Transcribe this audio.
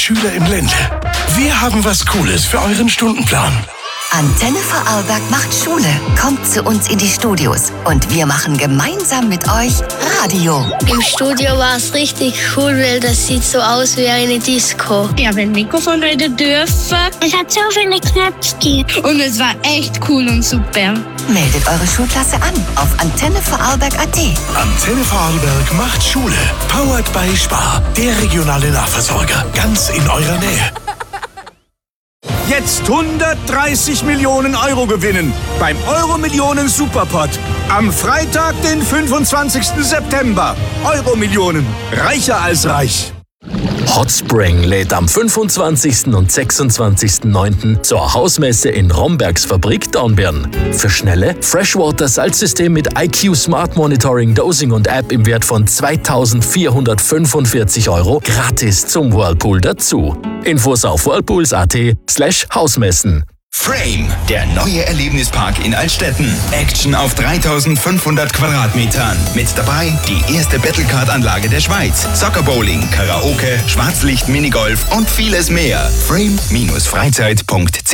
Schüler im Ländle. Wir haben was Cooles für euren Stundenplan. Antenne Vorarlberg macht Schule. Kommt zu uns in die Studios und wir machen gemeinsam mit euch Radio. Im Studio war es richtig cool, weil das sieht so aus wie eine Disco. Ja, wenn Mikrofon reden dürfen. Es hat so viele Knöpfchen. Und es war echt cool und super. Meldet eure Schulklasse an auf antennevorarlberg.at. Antenne Vorarlberg macht Schule. Powered by Spar. Der regionale Nahversorger. Ganz in eurer Nähe. Jetzt 130 Millionen Euro gewinnen beim Euro-Millionen Superpot. Am Freitag, den 25. September. Euro-Millionen. Reicher als reich. Hotspring lädt am 25. und 26.09. zur Hausmesse in Rombergs Fabrik Dornbirn. Für schnelle Freshwater-Salzsystem mit IQ Smart Monitoring, Dosing und App im Wert von 2.445 € gratis zum Whirlpool dazu. Infos auf whirlpools.at/Hausmessen. Frame, der neue Erlebnispark in Altstetten. Action auf 3500 Quadratmetern. Mit dabei die erste Battlecard-Anlage der Schweiz. Soccer-Bowling, Karaoke, Schwarzlicht-Minigolf und vieles mehr. Frame-Freizeit.ch